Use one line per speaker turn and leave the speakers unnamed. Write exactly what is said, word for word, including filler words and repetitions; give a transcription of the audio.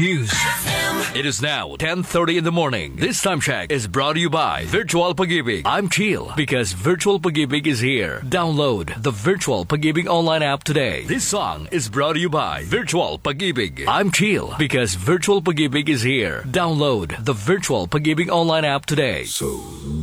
News. It is now ten thirty in the morning. This time check is brought to you by Virtual Pag-ibig. I'm chill because Virtual Pag-ibig is here. Download the Virtual Pag-ibig online app today. This song is brought to you by Virtual Pag-ibig. I'm chill because Virtual Pag-ibig is here. Download the Virtual Pag-ibig online app today.
So